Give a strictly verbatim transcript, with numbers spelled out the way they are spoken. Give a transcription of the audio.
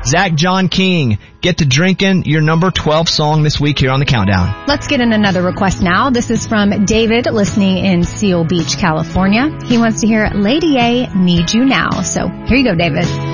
Zach John King, Get to Drinking, your number twelve song this week here on the Countdown. Let's get in another request now. This is from David, listening in Seal Beach, California. He wants to hear Lady A, Need You Now. So here you go, David.